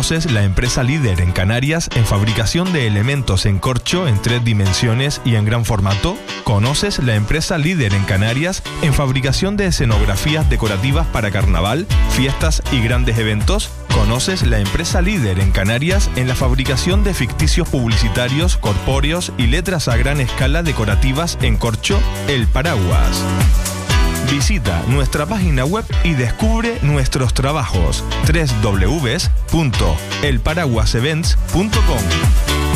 ¿Conoces la empresa líder en Canarias en fabricación de elementos en corcho en 3 dimensiones y en gran formato? ¿Conoces la empresa líder en Canarias en fabricación de escenografías decorativas para carnaval, fiestas y grandes eventos? ¿Conoces la empresa líder en Canarias en la fabricación de ficticios publicitarios, corpóreos y letras a gran escala decorativas en corcho? El Paraguas. Visita nuestra página web y descubre nuestros trabajos. www.elparaguasevents.com